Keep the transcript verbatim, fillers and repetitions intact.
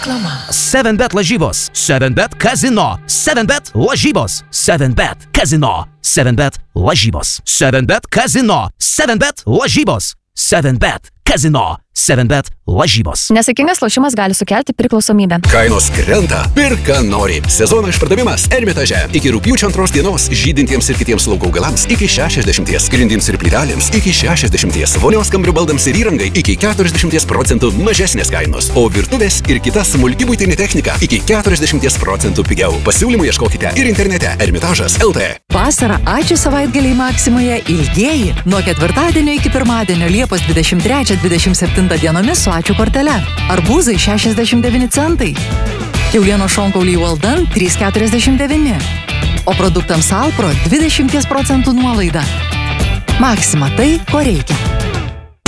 Reklama. seven bet lažybos. seven bet kazino. seven bet lažybos. seven bet kazino. seven bet lažybos. seven bet kazino. seven bet lažybos. seven bet kazino. seven bet lažybos. Nesaikingas lošimas gali sukelti priklausomybę. Kainos krenta, pirk ką nori. Sezono išpardavimas Ermitaže. Iki rugpjūčio antros dienos žydintiems ir kitiems lauko augalams iki šešiasdešimties, grindims ir plytelėms iki šešiasdešimties, vonios kambarių baldams ir įrangai iki keturiasdešimties procentų mažesnės kainos, o virtuvės ir kita smulki buitinė technika iki keturiasdešimties procentų pigiau. Pasiūlymų ieškokite ir internete ermitažas taškas lt. Vasara ačiū savaitgaliai Maksimoje ilgieji. Nuo ketvirtadienio iki pirmadienio Liepos dvidešimt trečią dvidešimt septintą dienomis su ačiū kortele. Arbūzai šešiasdešimt devyni centai. Kiaulieno šonkauliai Walden trys keturiasdešimt devyni. O produktams Alpro dvidešimt procentų nuolaida. Maksima tai, ko reikia.